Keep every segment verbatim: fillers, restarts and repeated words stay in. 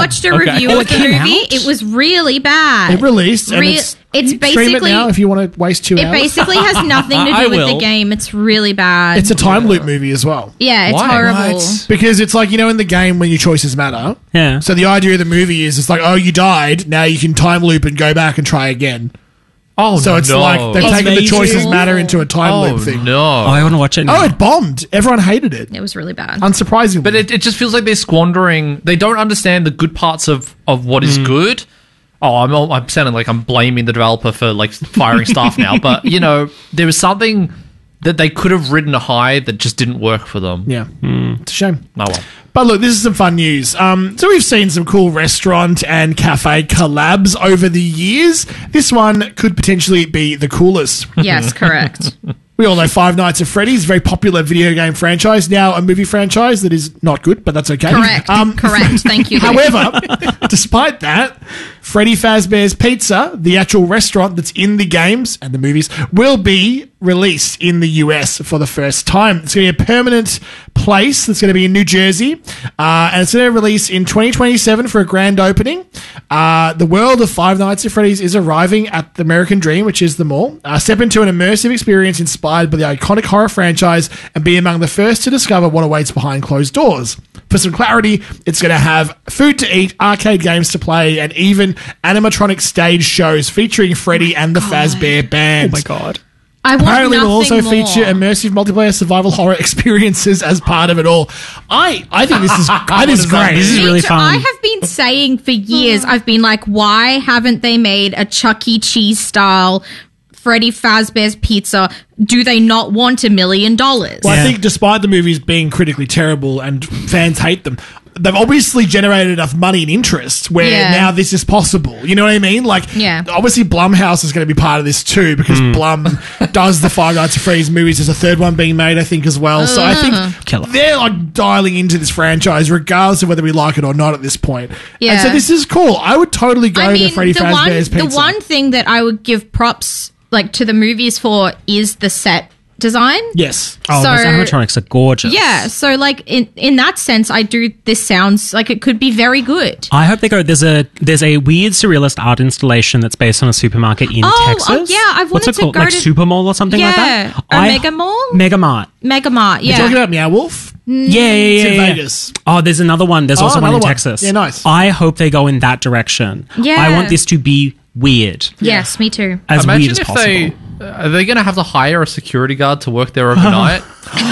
watched a Okay. review Oh, of it the came movie. out? It was really bad. It released. And Re- it's it's you can stream it basically- now if you want to waste two It hours. basically has nothing to I do with will. the game. It's really bad. It's a time loop movie as well. yeah, it's Why? horrible. What? Because it's like, you know, in the game when your choices matter. Yeah. So the idea of the movie is it's like, oh, you died. Now you can time loop and go back and try again. Oh, So it's no. like they've It's taken the amazing. choices matter into a time oh, loop thing. no. Oh, Oh, I want to watch it now. Oh, it bombed. Everyone hated it. It was really bad. Unsurprisingly. But it, it just feels like they're squandering. They don't understand the good parts of, of what is good. Oh, I'm all- I'm sounding like I'm blaming the developer for like firing staff now. But you know, there was something that they could have ridden high that just didn't work for them. yeah. It's a shame. Oh well. But look, this is some fun news. Um, so we've seen some cool restaurant and cafe collabs over the years. This one could potentially be the coolest. Yes, correct. We all know Five Nights at Freddy's, very popular video game franchise, now a movie franchise that is not good, but that's okay. Correct. Um, correct. Thank you. Luke. However, despite that, Freddy Fazbear's Pizza, the actual restaurant that's in the games and the movies, will be released in the U S for the first time. It's going to be a permanent place that's going to be in New Jersey, uh, and it's going to release in twenty twenty-seven for a grand opening. Uh, the world of Five Nights at Freddy's is arriving at the American Dream, which is the mall. Uh, step into an immersive experience inspired by the iconic horror franchise and be among the first to discover what awaits behind closed doors. For some clarity, it's going to have food to eat, arcade games to play, and even animatronic stage shows featuring Freddy and the Fazbear Band. Oh my god. I want Apparently, nothing will also more. feature immersive multiplayer survival horror experiences as part of it all. I, I think this is I think this is great. This is Me really too. fun. I have been saying for years, I've been like, why haven't they made a Chuck E. Cheese style Freddy Fazbear's Pizza? Do they not want a million dollars? Well, Yeah. I think despite the movies being critically terrible and fans hate them, they've obviously generated enough money and interest where Yeah. now this is possible. You know what I mean? Like, Yeah. obviously Blumhouse is going to be part of this too because Blum does the Five Nights at Freddy's movies. There's a third one being made, I think, as well. So I think Killer. they're like dialing into this franchise regardless of whether we like it or not at this point. Yeah. And so this is cool. I would totally go I mean, to Freddy the one, Fazbear's Pizza. the one thing that I would give props like to the movies for is the set design. Yes. Oh, So- those animatronics are gorgeous. Yeah, so like in in that sense, I do. This sounds like it could be very good. I hope they go. There's a there's a weird surrealist art installation that's based on a supermarket in Oh, Texas. oh, yeah, I've What's wanted it to called? go Like to- Supermall or something like Yeah, that. a I- Mega Mall? Megamart. Megamart, yeah. Talking about Meow Wolf? Yeah, yeah, yeah. It's in yeah. Vegas. Oh, there's another one. There's Oh, also one in another one. Texas. Yeah, nice. I hope they go in that direction. Yeah. I want this to be weird. Yes, me too. As Imagine weird as if possible. they are they going to have to hire a security guard to work there overnight?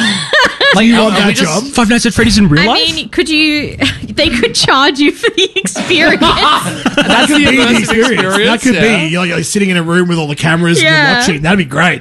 like, You want are that we just- job? Five Nights at Freddy's in real I life? mean, could you? They could charge you for the experience. That could be the immersive experience. That experience, could yeah. be. You're like, you're sitting in a room with all the cameras and Yeah. you're watching. That'd be great.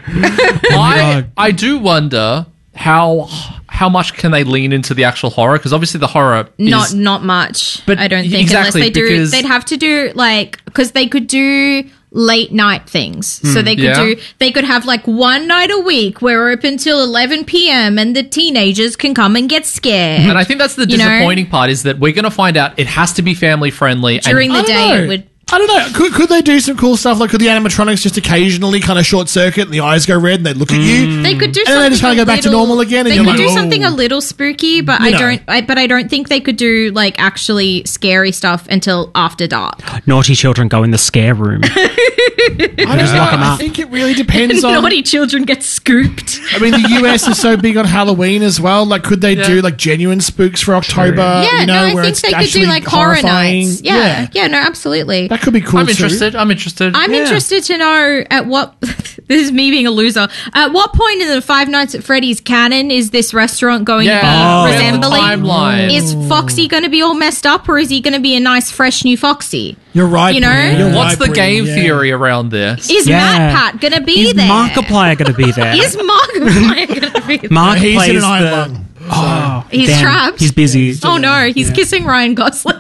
I I do wonder how how much can they lean into the actual horror, because obviously the horror not is not much. But I don't think exactly, unless they do, because- they'd have to do like because they could do late night things. So they could yeah. do they could have like one night a week where we're open till eleven p.m. and the teenagers can come and get scared. and I think that's the You know? disappointing part, is that we're going to find out it has to be family friendly During and the I don't day know. it would I don't know. Could, could they do some cool stuff? Like, could the animatronics just occasionally kind of short circuit and the eyes go red and they look at you? They could do And something then they just kinda a go back to little- normal again and They you're could like, do "Oh." something a little spooky, but You I know. don't. I, but I don't think they could do like actually scary stuff until after dark. Naughty children go in the scare room. I don't know. lock 'em I up. think it really depends on. Naughty children get scooped. I mean, the U S is so big on Halloween as well. Like, could they do like genuine spooks for October? Yeah, you know, no, I where think it's they could actually do like horror horrifying? nights. Yeah, yeah, no, absolutely. That could be cool. I'm too. interested. I'm interested. I'm Yeah. interested to know at what this is me being a loser. At what point in the Five Nights at Freddy's canon is this restaurant going Yeah, to be Oh. where's the resembling? timeline? Is Foxy going to be all messed up, or is he going to be a nice, fresh new Foxy? You're right. You know? Brie. You're What's right, the Brie. game Yeah. theory around this? Is Yeah. Matt Pat going to be Is there? Markiplier going to be there? Is Markiplier going to be there? Mark He's plays in an iron the... lung. Oh, He's damn, trapped. He's busy. Oh no, he's kissing Ryan Gosling.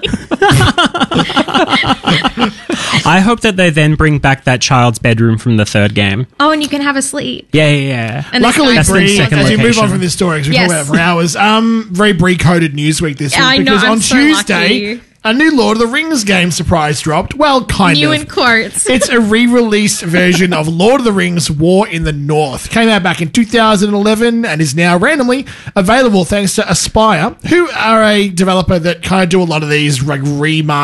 I hope that they then bring back that child's bedroom from the third game. Oh, and you can have a sleep. Yeah, yeah, yeah. And Luckily, this That's guy's- the Brie, second as we move location. on from this story, because we Yes. talk about it for hours, um, very Brie-coded Newsweek this week. I know, because I'm on so Tuesday, lucky. a new Lord of the Rings game surprise dropped. Well, kind New of. in quotes. It's a re-released version of Lord of the Rings War in the North. Came out back in two thousand eleven and is now randomly available thanks to Aspire, who are a developer that kind of do a lot of these like remasters